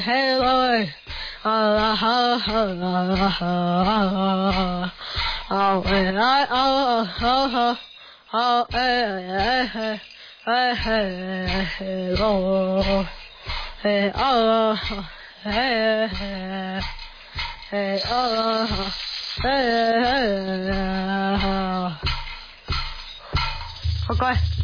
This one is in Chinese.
嘿喂，啊哈哈啦哈，啊喂来啊哈哈，啊哎嘿哎嘿嘿喽，嘿啊嘿嘿嘿啊嘿嘿，好乖。